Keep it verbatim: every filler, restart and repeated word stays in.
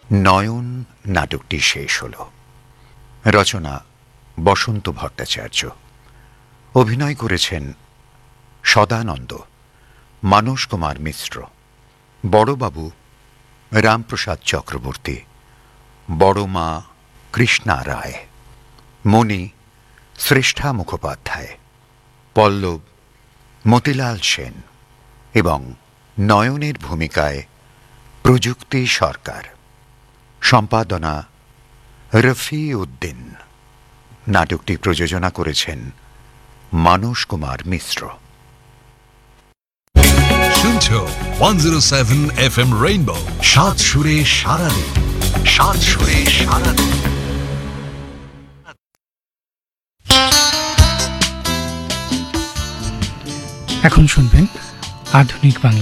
নয়ন নাটকটি শেষ হল। রচনা বসন্ত ভট্টাচার্য, অভিনয় করেছেন সদানন্দ, মানস কুমার মিশ্র, বড়বাবু রামপ্রসাদ চক্রবর্তী, বড় মা কৃষ্ণা রায়, মণি শ্রেষ্ঠা মুখোপাধ্যায়, পল্লব মতিলাল সেন এবং নয়নের ভূমিকায় প্রযুক্তি সরকার। সম্পাদনা রফি উদ্দিন। নাটকটি প্রযোজনা করেছেন মানস কুমার মিশ্র। শুনছো one zero seven F M rainbow, সাত সুরে সারাদিন, সাত সুরে সারাদিন। এখন শুনবেন আধুনিক বাংলা।